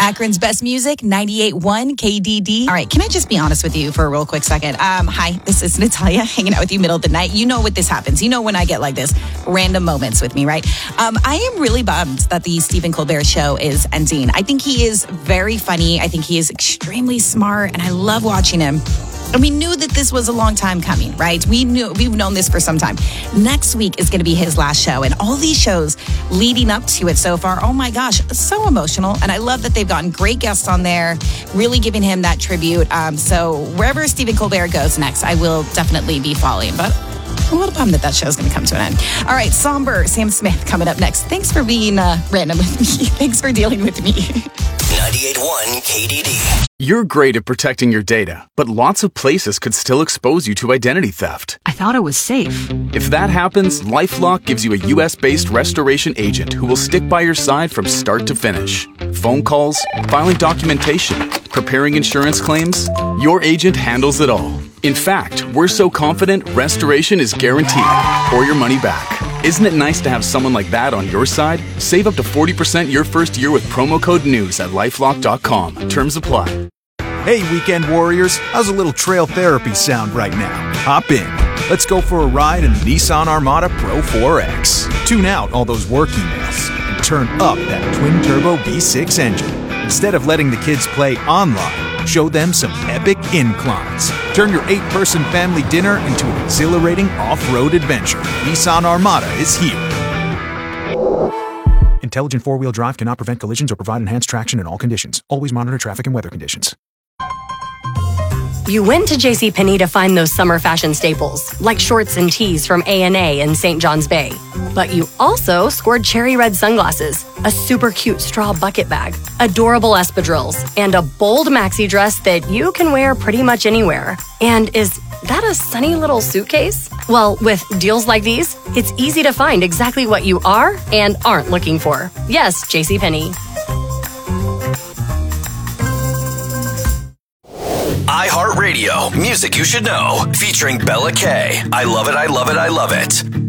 Akron's best music, 98.1 KDD. All right, can I just be honest with you for a real quick second? Hi, this is Natalia hanging out with you middle of the night. You know what this happens. You know when I get like this, random moments with me, right? I am really bummed that the Stephen Colbert Show is ending. I think he is very funny. I think he is extremely smart, and I love watching him. And we knew that this was a long time coming, right? We've known this for some time. Next week is going to be his last show, and all these shows leading up to it so far, oh my gosh, so emotional. And I love that they've gotten great guests on there, really giving him that tribute. So wherever Stephen Colbert goes next, I will definitely be following. But I'm a little bummed that show is going to come to an end. All right, somber Sam Smith coming up next. Thanks for being random with me. Thanks for dealing with me. 98.1 KDD. You're great at protecting your data, but lots of places could still expose you to identity theft. I thought it was safe. If that happens, LifeLock gives you a US-based restoration agent who will stick by your side from start to finish. Phone calls, filing documentation, preparing insurance claims, your agent handles it all. In fact, we're so confident restoration is guaranteed or your money back. Isn't it nice to have someone like that on your side? Save up to 40% your first year with promo code NEWS at LifeLock.com. Terms apply. Hey, weekend warriors, how's a little trail therapy sound right now? Hop in. Let's go for a ride in the Nissan Armada Pro 4X. Tune out all those work emails and turn up that twin-turbo V6 engine. Instead of letting the kids play online, show them some epic inclines. Turn your 8-person family dinner into an exhilarating off-road adventure. Nissan Armada is here. Intelligent four-wheel drive cannot prevent collisions or provide enhanced traction in all conditions. Always monitor traffic and weather conditions. You went to JCPenney to find those summer fashion staples, like shorts and tees from A&A in St. John's Bay. But you also scored cherry red sunglasses, a super cute straw bucket bag, adorable espadrilles, and a bold maxi dress that you can wear pretty much anywhere. And is that a sunny little suitcase? Well, with deals like these, it's easy to find exactly what you are and aren't looking for. Yes, JCPenney. iHeartRadio, music you should know, featuring Bella K. I love it, I love it, I love it.